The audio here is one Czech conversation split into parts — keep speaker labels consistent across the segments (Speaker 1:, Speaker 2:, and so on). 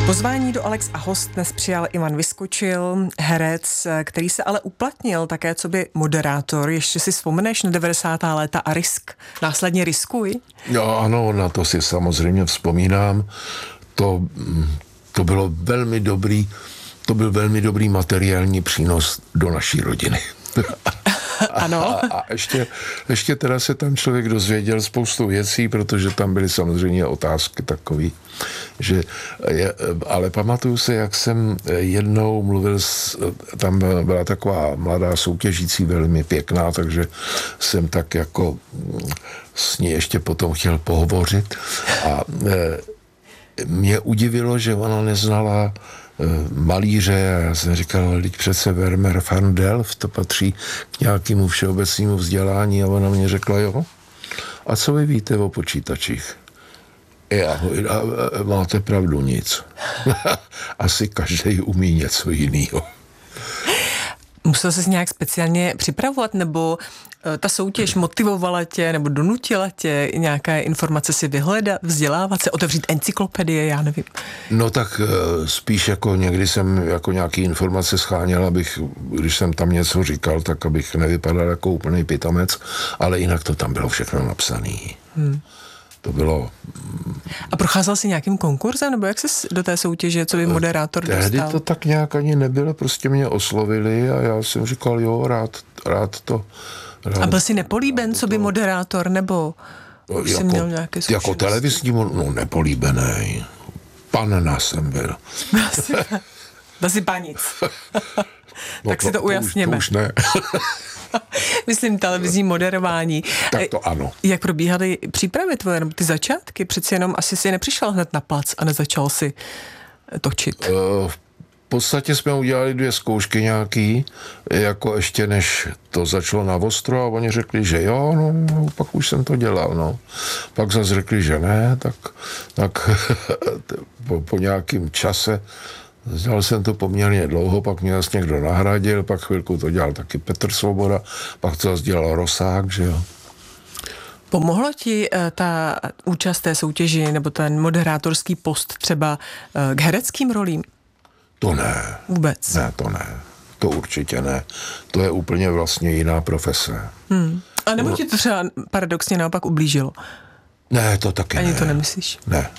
Speaker 1: Pozvání do Alex a host dnes přijal Ivan Vyskočil, herec, který se ale uplatnil také coby moderátor. Ještě si vzpomeneš na 90. léta a Risk? Následně Riskuj?
Speaker 2: No ano, na to si samozřejmě vzpomínám. To bylo velmi dobrý, to byl velmi dobrý materiální přínos do naší rodiny.
Speaker 1: Ano.
Speaker 2: A ještě teda se tam člověk dozvěděl spoustu věcí, protože tam byly samozřejmě otázky takový, že ale pamatuju se, jak jsem jednou mluvil tam byla taková mladá soutěžící, velmi pěkná, takže jsem tak jako s ní ještě potom chtěl pohovořit a mě udivilo, že ona neznala malíře a já jsem říkal, teď přece Vermeer van Delft, to patří k nějakému všeobecnému vzdělání a ona mě řekla, jo, a co vy víte o počítačích? A máte pravdu, nic. Asi každý umí něco jiného.
Speaker 1: Musel ses nějak speciálně připravovat, nebo ta soutěž motivovala tě, nebo donutila tě nějaké informace si vyhledat, vzdělávat se, otevřít encyklopedie, já nevím.
Speaker 2: No tak spíš jako někdy jsem jako nějaký informace scháněl, abych, když jsem tam něco říkal, tak abych nevypadal jako úplný pitomec, ale jinak to tam bylo všechno napsané. To bylo...
Speaker 1: A procházel jsi nějakým konkurzem, nebo jak jsi do té soutěže, co by moderátor dostal?
Speaker 2: Tehdy to tak nějak ani nebylo, prostě mě oslovili a já jsem říkal, jo, rád to.
Speaker 1: A byl jsi nepolíben, co by moderátor, nebo už jsi měl nějaké zkušenosti?
Speaker 2: Jako televizní, no nepolíbený. Panna jsem byl.
Speaker 1: Byl jsi panic.
Speaker 2: No
Speaker 1: tak si to ujasněme.
Speaker 2: To už ne.
Speaker 1: Myslím televizní moderování.
Speaker 2: Tak to ano.
Speaker 1: Jak probíhaly přípravy tvoje, ty začátky? Přeci jenom asi si nepřišel hned na plac a nezačal si točit.
Speaker 2: V podstatě jsme udělali 2 zkoušky nějaký, jako ještě než to začalo na ostro a oni řekli, že jo, no, pak už jsem to dělal, no. Pak zase řekli, že ne, tak po nějakým čase dělal jsem to poměrně dlouho, pak mě zase někdo nahradil, pak chvilku to dělal taky Petr Svoboda, pak to zase dělal Rosák, že jo.
Speaker 1: Pomohlo ti ta účast té soutěži nebo ten moderátorský post třeba k hereckým rolím?
Speaker 2: To ne.
Speaker 1: Vůbec?
Speaker 2: Ne, to ne. To určitě ne. To je úplně vlastně jiná profese.
Speaker 1: A nebo ti to třeba paradoxně naopak ublížilo?
Speaker 2: Ne, to taky
Speaker 1: Ani
Speaker 2: ne.
Speaker 1: to nemyslíš?
Speaker 2: Ne.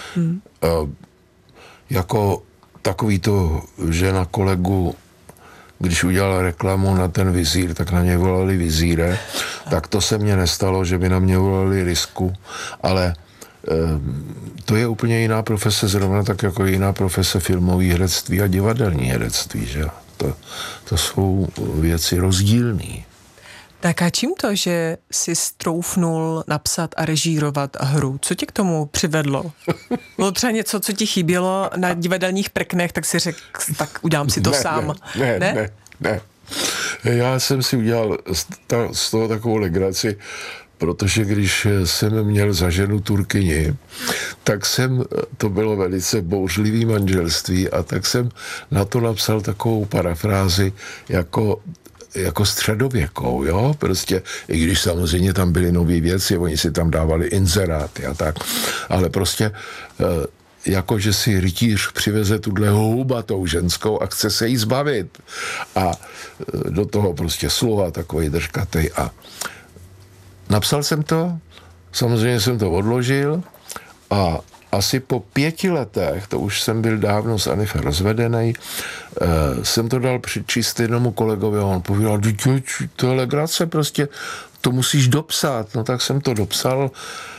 Speaker 2: Jako takový to, že na kolegu, když udělal reklamu na ten vizír, tak na něj volali vizíre, tak to se mně nestalo, že by na mě volali Risku, ale to je úplně jiná profese, zrovna tak jako jiná profese filmový herectví a divadelní herectví, že? To jsou věci rozdílný.
Speaker 1: Tak a čím to, že jsi stroufnul napsat a režírovat hru? Co tě k tomu přivedlo? Bylo třeba něco, co ti chybělo na divadelních prknech, tak si řekl, tak udělám si to sám.
Speaker 2: Ne. Já jsem si udělal z toho takovou legraci, protože když jsem měl za ženu Turkyni, tak to bylo velice bouřlivý manželství a tak jsem na to napsal takovou parafrázi jako středověkou, jo, prostě, i když samozřejmě tam byly nové věci, oni si tam dávali inzeráty a tak, ale prostě jako, že si rytíř přiveze tuhle houbatou ženskou a chce se jí zbavit a do toho prostě slova takový držkatej a napsal jsem to, samozřejmě jsem to odložil a asi po 5 letech, to už jsem byl dávno s Anife rozvedený, jsem to dal přečíst jednomu kolegovi a on povídal, to je legrace, prostě to musíš dopsat. No tak jsem to dopsal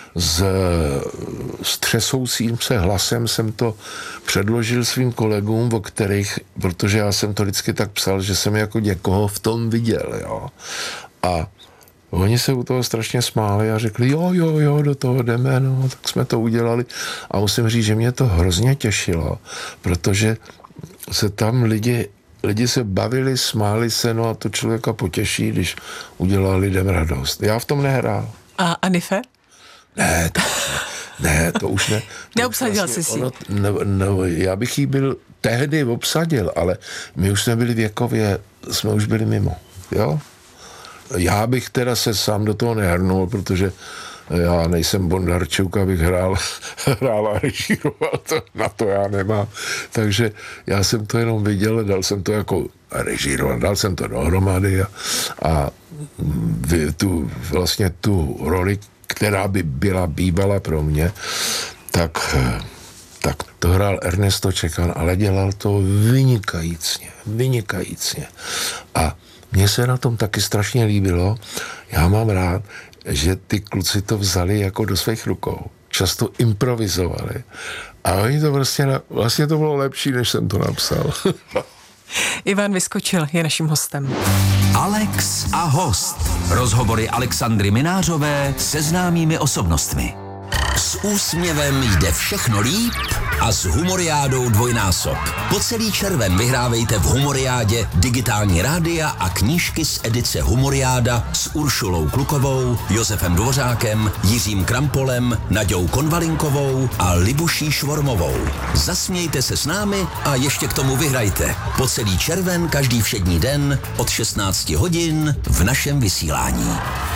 Speaker 2: s třesoucím se hlasem jsem to předložil svým kolegům, protože já jsem to vždycky tak psal, že jsem jako někoho v tom viděl, jo. A oni se u toho strašně smáli a řekli, jo, do toho jdeme, no, tak jsme to udělali. A musím říct, že mě to hrozně těšilo, protože se tam lidi se bavili, smáli se, no a to člověka potěší, když udělal lidem radost. Já v tom nehrál.
Speaker 1: A Anife?
Speaker 2: Ne, to už ne.
Speaker 1: Neobsadil jsi si.
Speaker 2: Já bych jí byl tehdy obsadil, ale my už jsme byli věkově, jsme už byli mimo, jo? Já bych teda se sám do toho nehrnul, protože Já nejsem Bondarčuk, abych hrál a režíroval, na to já nemám. Takže já jsem to jenom viděl, dal jsem to jako režíroval, dal jsem to dohromady a tu roli, která by bývala pro mě, tak to hrál Ernesto Čekan, ale dělal to vynikajícně. A mně se na tom taky strašně líbilo. Já mám rád, že ty kluci to vzali jako do svých rukou. Často improvizovali. A oni to vlastně to bylo lepší, než jsem to napsal.
Speaker 1: Ivan Vyskočil je naším hostem.
Speaker 3: Alex a host. Rozhovory Alexandry Minářové se známými osobnostmi. S úsměvem jde všechno líp a s Humoriádou dvojnásob. Po celý červen vyhrávejte v Humoriádě digitální rádia a knížky z edice Humoriáda s Uršulou Klukovou, Josefem Dvořákem, Jiřím Krampolem, Naďou Konvalinkovou a Libuší Švormovou. Zasmějte se s námi a ještě k tomu vyhrajte. Po celý červen každý všední den od 16 hodin v našem vysílání.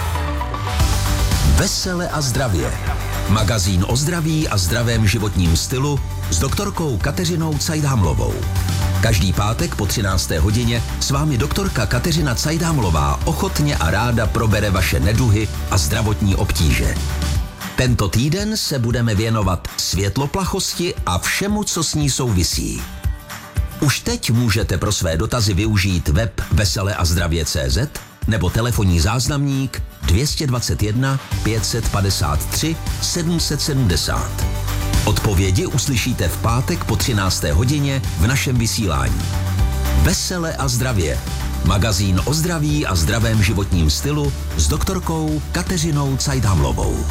Speaker 3: Vesele a zdravě. Magazín o zdraví a zdravém životním stylu s doktorkou Kateřinou Cajdámlovou. Každý pátek po 13. hodině s vámi doktorka Kateřina Cajdámlová ochotně a ráda probere vaše neduhy a zdravotní obtíže. Tento týden se budeme věnovat světloplachosti a všemu, co s ní souvisí. Už teď můžete pro své dotazy využít web veseleazdravě.cz nebo telefonní záznamník 221 553 770. Odpovědi uslyšíte v pátek po 13. hodině v našem vysílání. Vesele a zdravě. Magazín o zdraví a zdravém životním stylu s doktorkou Kateřinou Cajdámlovou.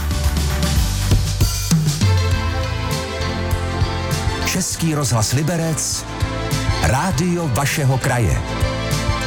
Speaker 3: Český rozhlas Liberec, rádio vašeho kraje.